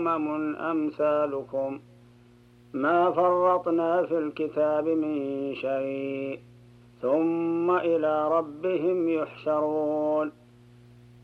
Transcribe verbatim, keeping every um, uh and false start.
أمم أمثالكم ما فرطنا في الكتاب من شيء ثم إلى ربهم يحشرون